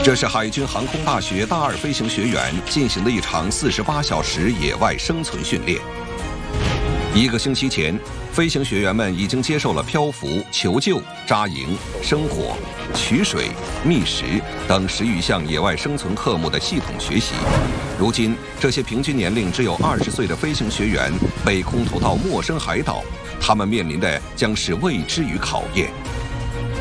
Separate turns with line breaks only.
这是海军航空大学大二飞行学员进行的一场48小时野外生存训练。1个星期前，飞行学员们已经接受了漂浮、求救、扎营、生火、取水、觅食等10余项野外生存科目的系统学习。如今，这些平均年龄只有20岁的飞行学员被空投到陌生海岛，他们面临的将是未知与考验。